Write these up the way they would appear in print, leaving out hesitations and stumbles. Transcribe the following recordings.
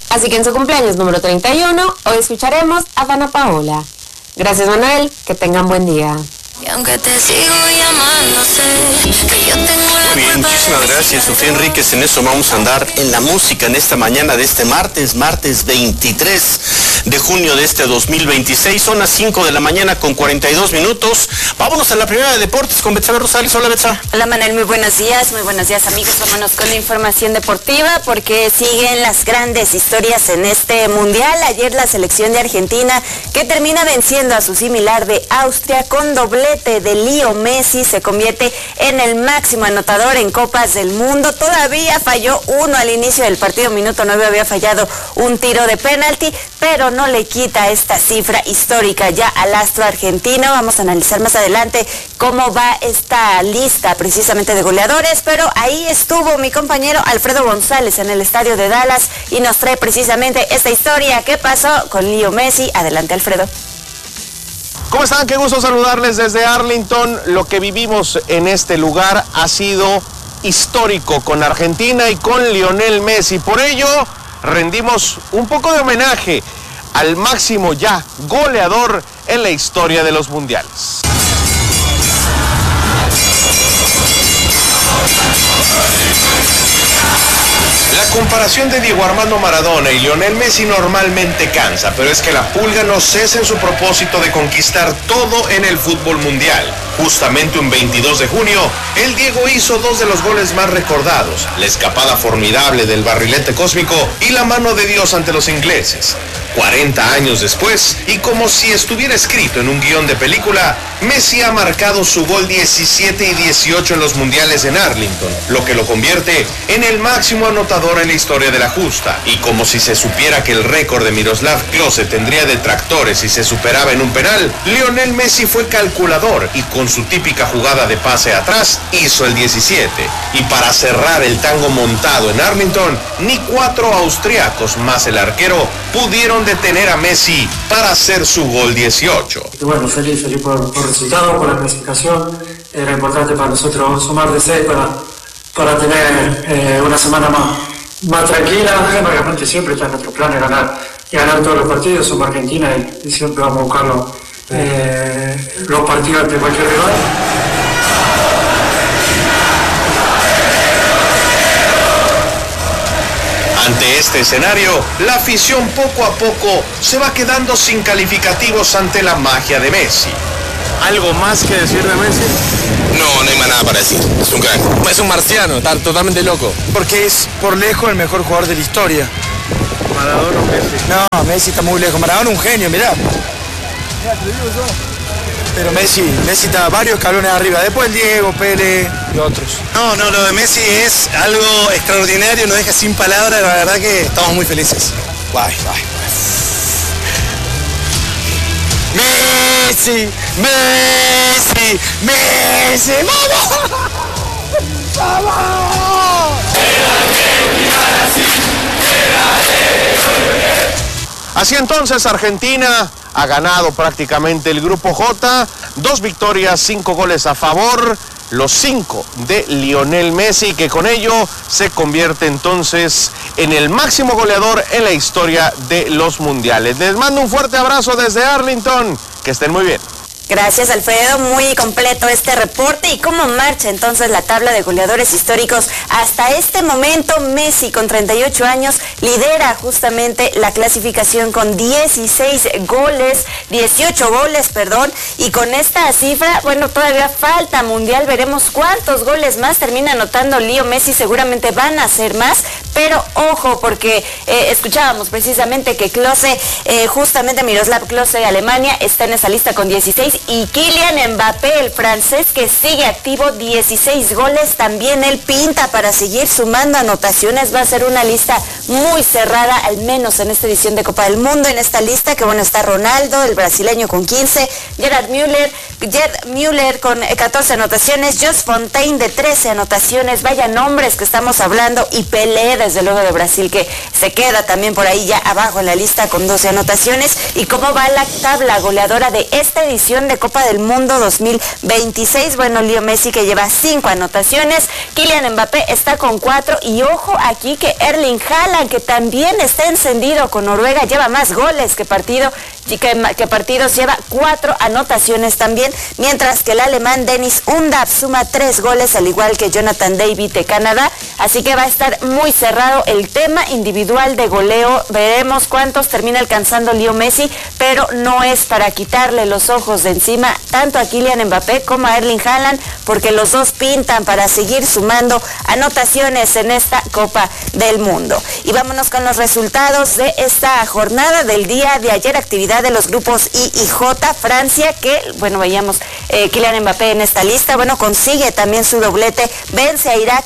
Así que en su cumpleaños número 31, hoy escucharemos a Dana Paola. Gracias, Manuel, que tengan buen día. Y aunque te sigo llamando, sé que yo tengo la Muy bien, culpa. muchísimas gracias, Sofía Enríquez. En eso vamos a andar en la música en esta mañana de este martes 23 de junio de este 2026. Son las 5 de la mañana con 42 minutos. Vámonos a la primera de deportes con Betsabe Rosales. Hola, Betsa. Hola, Manuel, muy buenos días, amigos. Vámonos con la información deportiva porque siguen las grandes historias en este mundial. Ayer la selección de Argentina, que termina venciendo a su similar de Austria con doblete de Leo Messi, se convierte en el máximo anotador en Copas del Mundo. Todavía falló uno al inicio del partido, minuto 9 había fallado un tiro de penalti, pero no le quita esta cifra histórica ya al astro argentino. Vamos a analizar más adelante cómo va esta lista precisamente de goleadores, pero ahí estuvo mi compañero Alfredo González en el estadio de Dallas y nos trae precisamente esta historia. ¿Qué pasó con Leo Messi? Adelante, Alfredo. ¿Cómo están? Qué gusto saludarles desde Arlington. Lo que vivimos en este lugar ha sido histórico con Argentina y con Lionel Messi. Por ello, rendimos un poco de homenaje al máximo ya goleador en la historia de los mundiales. La comparación de Diego Armando Maradona y Lionel Messi normalmente cansa, pero es que la pulga no cesa en su propósito de conquistar todo en el fútbol mundial. Justamente un 22 de junio, el Diego hizo dos de los goles más recordados, la escapada formidable del barrilete cósmico y la mano de Dios ante los ingleses. 40 años después, y como si estuviera escrito en un guión de película, Messi ha marcado su gol 17 y 18 en los mundiales en Arlington, lo que lo convierte en el máximo anotador en la historia de la justa. Y como si se supiera que el récord de Miroslav Klose tendría detractores si se superaba en un penal, Lionel Messi fue calculador y con su típica jugada de pase atrás hizo el 17. Y para cerrar el tango montado en Arlington, ni 4 austriacos más el arquero pudieron detener a Messi para hacer su gol 18. Y bueno, feliz por el resultado, por la clasificación. Era importante para nosotros sumar de 6 para tener una semana más tranquila. Realmente siempre está en nuestro plan de ganar todos los partidos. Somos Argentina y siempre vamos a buscar los partidos ante cualquier rival. Ante este escenario, la afición poco a poco se va quedando sin calificativos ante la magia de Messi. ¿Algo más que decir de Messi? No hay más nada para decir. Es un crack. Es un marciano, está totalmente loco. Porque es por lejos el mejor jugador de la historia. ¿Maradona o Messi? No, Messi está muy lejos. Maradona un genio, mirá. Mirá, te lo digo yo. Pero Messi está varios escalones arriba. Después el Diego, Pele y otros. No, lo de Messi es algo extraordinario, nos deja sin palabras, la verdad que estamos muy felices. Guay. Messi, ¡vamos! Así entonces, Argentina ha ganado prácticamente el Grupo J, 2 victorias, 5 goles a favor, los 5 de Lionel Messi, que con ello se convierte entonces en el máximo goleador en la historia de los mundiales. Les mando un fuerte abrazo desde Arlington, que estén muy bien. Gracias, Alfredo, muy completo este reporte. ¿Y cómo marcha entonces la tabla de goleadores históricos? Hasta este momento, Messi, con 38 años, lidera justamente la clasificación con 18 goles, y con esta cifra, bueno, todavía falta mundial, veremos cuántos goles más termina anotando Leo Messi, seguramente van a ser más, pero ojo, porque escuchábamos precisamente que Klose, justamente Miroslav Klose de Alemania, está en esa lista con 16, y Kylian Mbappé, el francés, que sigue activo, 16 goles, también él pinta para seguir sumando anotaciones. Va a ser una lista muy cerrada, al menos en esta edición de Copa del Mundo. En esta lista, que bueno, está Ronaldo, el brasileño, con 15, Gerd Müller con 14 anotaciones, Just Fontaine de 13 anotaciones, vaya nombres que estamos hablando, y Pelé desde luego de Brasil, que se queda también por ahí ya abajo en la lista con 12 anotaciones. ¿Y cómo va la tabla goleadora de esta edición de Copa del Mundo 2026? Bueno, Leo Messi, que lleva 5 anotaciones, Kylian Mbappé está con 4, y ojo aquí que Erling Haaland, que también está encendido con Noruega, lleva más goles que partidos, lleva 4 anotaciones también, mientras que el alemán Dennis Undav suma 3 goles, al igual que Jonathan David de Canadá. Así que va a estar muy cerrado el tema individual de goleo. Veremos cuántos termina alcanzando Leo Messi, pero no es para quitarle los ojos de encima tanto a Kylian Mbappé como a Erling Haaland, porque los dos pintan para seguir sumando anotaciones en esta Copa del Mundo. Y vámonos con los resultados de esta jornada del día de ayer, actividad de los grupos I y J. Francia, que, bueno, veíamos Kylian Mbappé en esta lista, bueno, consigue también su doblete, vence a Irak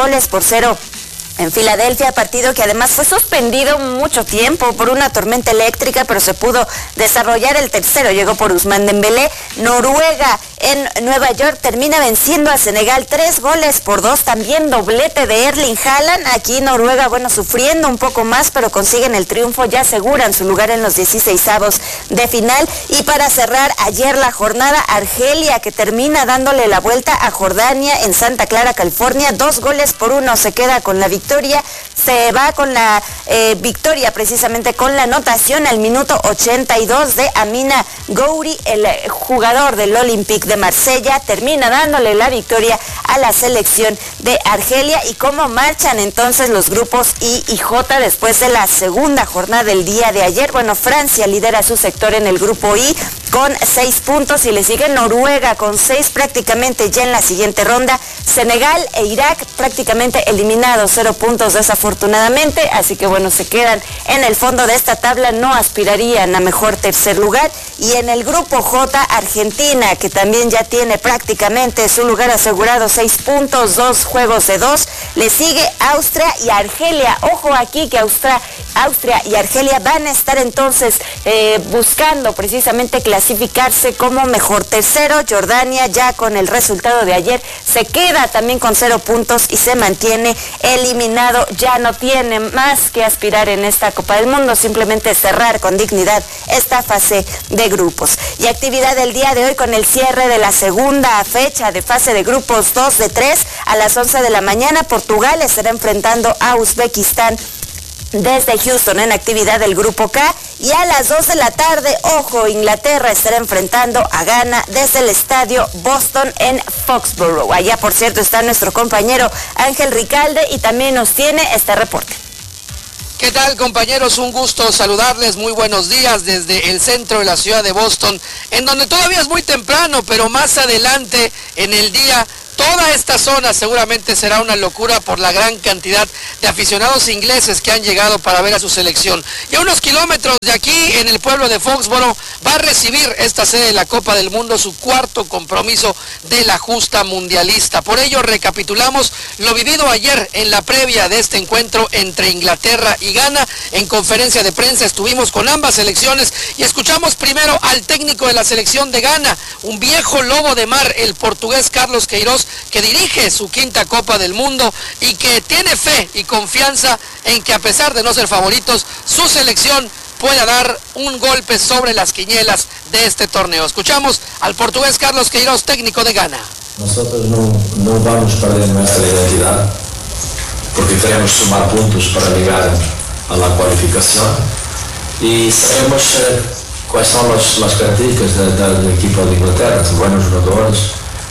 3-0 en Filadelfia, partido que además fue suspendido mucho tiempo por una tormenta eléctrica, pero se pudo desarrollar. El tercero llegó por Ousmane Dembélé. Noruega en Nueva York termina venciendo a Senegal 3-2, también doblete de Erling Haaland. Aquí Noruega, bueno, sufriendo un poco más, pero consiguen el triunfo, ya aseguran su lugar en los 16avos de final. Y para cerrar ayer la jornada, Argelia, que termina dándole la vuelta a Jordania en Santa Clara, California, 2-1, se queda con la victoria, se va con la victoria precisamente con la anotación al minuto 82 de Amina Ghouri, el jugador del Olympique de Marsella, termina dándole la victoria a la selección de Argelia. Y cómo marchan entonces los grupos I y J después de la segunda jornada del día de ayer. Bueno, Francia lidera su sector en el grupo I con 6 puntos y le sigue Noruega con 6 prácticamente ya en la siguiente ronda. Senegal e Irak prácticamente eliminados, 0 puntos desafortunadamente, así que bueno, se quedan en el fondo de esta tabla, no aspirarían a mejor tercer lugar. Y en el grupo J, Argentina, que también ya tiene prácticamente su lugar asegurado, 6 puntos, 2 juegos de 2, le sigue Austria y Argelia. Ojo aquí que Austria y Argelia van a estar entonces buscando precisamente clasificarse como mejor tercero. Jordania, ya con el resultado de ayer, se queda también con 0 puntos y se mantiene eliminado, ya no tiene más que aspirar en esta Copa del Mundo, simplemente cerrar con dignidad esta fase de grupos. Y actividad del día de hoy con el cierre de la segunda fecha de fase de grupos 2 de 3 a las 11 de la mañana. Portugal estará enfrentando a Uzbekistán desde Houston en actividad del grupo K, y a las 2 de la tarde, ojo, Inglaterra estará enfrentando a Ghana desde el estadio Boston en Foxborough. Allá, por cierto, está nuestro compañero Ángel Ricalde y también nos tiene este reporte. ¿Qué tal, compañeros? Un gusto saludarles, muy buenos días desde el centro de la ciudad de Boston, en donde todavía es muy temprano, pero más adelante en el día toda esta zona seguramente será una locura por la gran cantidad de aficionados ingleses que han llegado para ver a su selección. Y a unos kilómetros de aquí, en el pueblo de Foxborough, va a recibir esta sede de la Copa del Mundo su cuarto compromiso de la justa mundialista. Por ello, recapitulamos lo vivido ayer en la previa de este encuentro entre Inglaterra y Ghana. En conferencia de prensa estuvimos con ambas selecciones y escuchamos primero al técnico de la selección de Ghana, un viejo lobo de mar, el portugués Carlos Queiroz, que dirige su quinta Copa del Mundo y que tiene fe y confianza en que, a pesar de no ser favoritos, su selección pueda dar un golpe sobre las quinielas de este torneo. Escuchamos al portugués Carlos Queiroz, técnico de Ghana. Nosotros no vamos a perder nuestra identidad porque queremos sumar puntos para llegar a la cualificación y sabemos cuáles son las características del equipo de Inglaterra. Buenos jugadores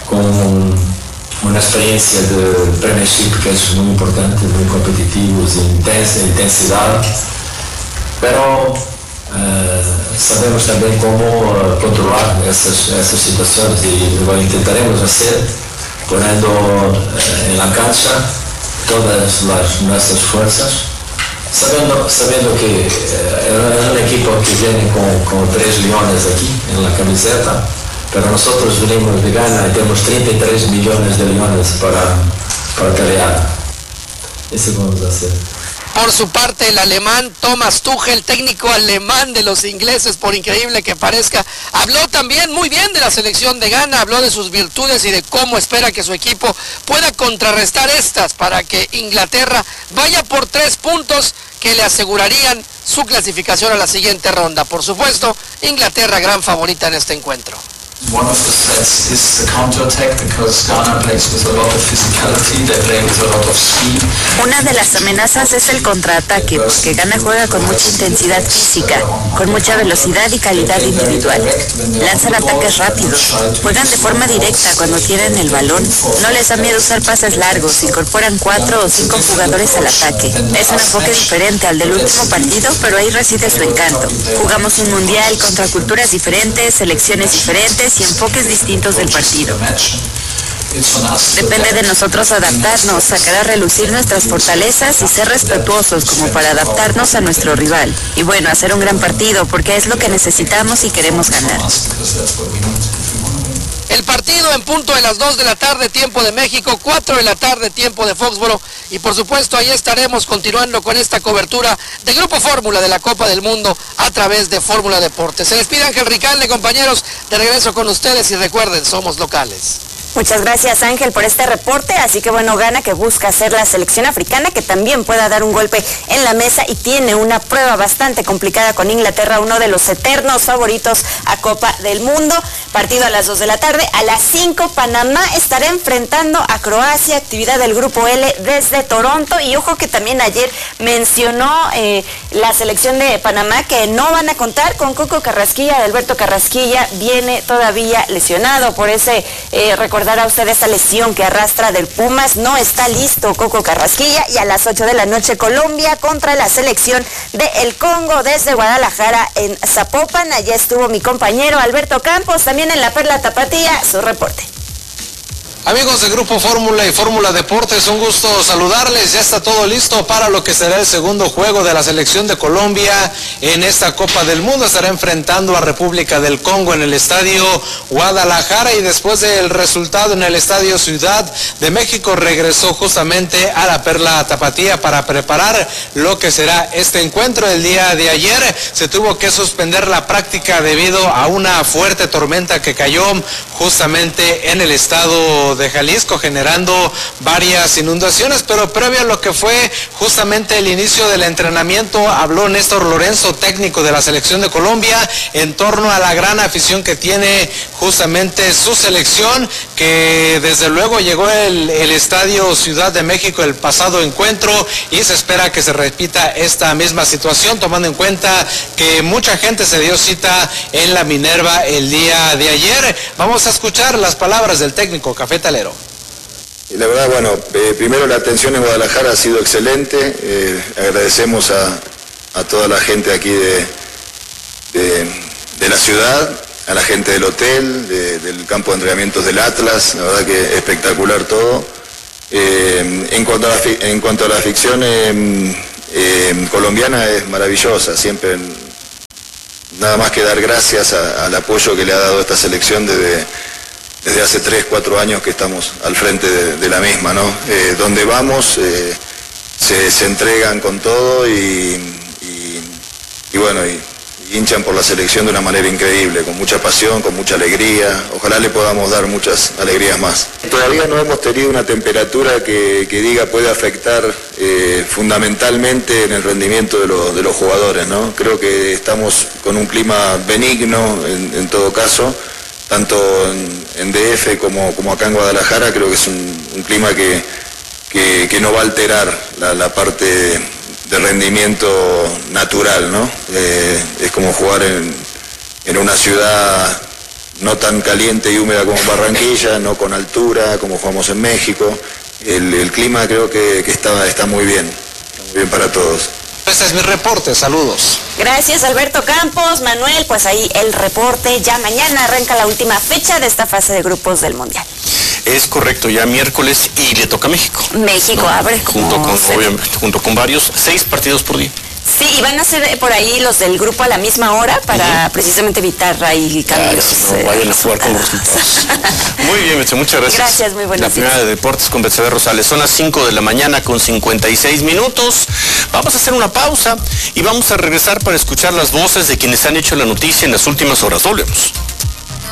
con una experiencia de Premiership que es muy importante, muy competitivos, intensidad, pero sabemos también cómo controlar esas situaciones y lo intentaremos hacer poniendo en la cancha todas nuestras fuerzas, sabiendo que es un equipo que viene con 3 leones aquí en la camiseta, pero nosotros venimos de Ghana y tenemos 33 millones de leones para pelear. Eso vamos a hacer. Por su parte, el alemán Thomas Tuchel, técnico alemán de los ingleses, por increíble que parezca, habló también muy bien de la selección de Ghana, habló de sus virtudes y de cómo espera que su equipo pueda contrarrestar estas para que Inglaterra vaya por 3 puntos que le asegurarían su clasificación a la siguiente ronda. Por supuesto, Inglaterra gran favorita en este encuentro. One of the threats is the counter-attack because Ghana plays with a lot of physicality, they play with a lot of speed. Una de las amenazas es el contraataque, porque Ghana juega con mucha intensidad física, con mucha velocidad y calidad individual. Lanzan ataques rápidos, juegan de forma directa cuando tienen el balón, no les da miedo usar pases largos, incorporan 4 o 5 jugadores al ataque. Es un enfoque diferente al del último partido, pero ahí reside su encanto. Jugamos un mundial contra culturas diferentes, selecciones diferentes y enfoques distintos del partido. Depende de nosotros adaptarnos, sacar a relucir nuestras fortalezas y ser respetuosos como para adaptarnos a nuestro rival. Y bueno, hacer un gran partido porque es lo que necesitamos y queremos ganar. El partido en punto de las 2 de la tarde, tiempo de México, 4 de la tarde, tiempo de Foxboro. Y por supuesto ahí estaremos continuando con esta cobertura de Grupo Fórmula de la Copa del Mundo a través de Fórmula Deportes. Se despide Ángel Ricalde, compañeros, de regreso con ustedes y recuerden, somos locales. Muchas gracias, Ángel, por este reporte. Así que bueno, Ghana, que busca ser la selección africana que también pueda dar un golpe en la mesa y tiene una prueba bastante complicada con Inglaterra, uno de los eternos favoritos a Copa del Mundo. Partido a las 2 de la tarde. A las 5, Panamá estará enfrentando a Croacia, actividad del Grupo L desde Toronto. Y ojo que también ayer mencionó la selección de Panamá que no van a contar con Coco Carrasquilla. Alberto Carrasquilla viene todavía lesionado por ese recordar a usted esa lesión que arrastra del Pumas. No está listo Coco Carrasquilla. Y a las 8 de la noche, Colombia contra la selección de El Congo desde Guadalajara en Zapopan. Allá estuvo mi compañero Alberto Campos, también en la Perla Tapatía, su reporte. Amigos de Grupo Fórmula y Fórmula Deportes, un gusto saludarles. Ya está todo listo para lo que será el segundo juego de la selección de Colombia en esta Copa del Mundo. Estará enfrentando a República del Congo en el Estadio Guadalajara y después del resultado en el Estadio Ciudad de México regresó justamente a la Perla Tapatía para preparar lo que será este encuentro. El día de ayer se tuvo que suspender la práctica debido a una fuerte tormenta que cayó justamente en el estado de Jalisco, generando varias inundaciones, pero previo a lo que fue justamente el inicio del entrenamiento, habló Néstor Lorenzo, técnico de la selección de Colombia, en torno a la gran afición que tiene justamente su selección, que desde luego llegó el Estadio Ciudad de México el pasado encuentro y se espera que se repita esta misma situación, tomando en cuenta que mucha gente se dio cita en la Minerva el día de ayer. Vamos a escuchar las palabras del técnico cafetalero. La verdad, bueno, primero la atención en Guadalajara ha sido excelente. Agradecemos a toda la gente aquí de la ciudad, a la gente del hotel, del campo de entrenamientos del Atlas. La verdad que espectacular todo. En cuanto a la afición colombiana, es maravillosa. Siempre nada más que dar gracias al apoyo que le ha dado esta selección desde hace 3, 4 años que estamos al frente de la misma, ¿no? Donde vamos se entregan con todo y bueno, y hinchan por la selección de una manera increíble, con mucha pasión, con mucha alegría. Ojalá le podamos dar muchas alegrías más. Todavía no hemos tenido una temperatura que diga puede afectar fundamentalmente en el rendimiento de los jugadores, ¿no? Creo que estamos con un clima benigno en todo caso, tanto en DF como acá en Guadalajara. Creo que es un clima que no va a alterar la parte de rendimiento natural, ¿no? Es como jugar en una ciudad no tan caliente y húmeda como Barranquilla, no con altura como jugamos en México. El clima creo que está muy bien para todos. Este es mi reporte, saludos. Gracias, Alberto Campos. Manuel, pues ahí el reporte. Ya mañana arranca la última fecha de esta fase de grupos del Mundial. Es correcto, ya miércoles y le toca a México. México abre junto con varios, 6 partidos por día. Sí, y van a ser por ahí los del grupo a la misma hora para precisamente evitar ahí cambios. No vayan a jugar con los resultados. Muy bien, Betsabe, muchas gracias. Gracias, muy buenas La primera de deportes con Betsabe Rosales. Son las 5 de la mañana con 56 minutos. Vamos a hacer una pausa y vamos a regresar para escuchar las voces de quienes han hecho la noticia en las últimas horas. Volvemos.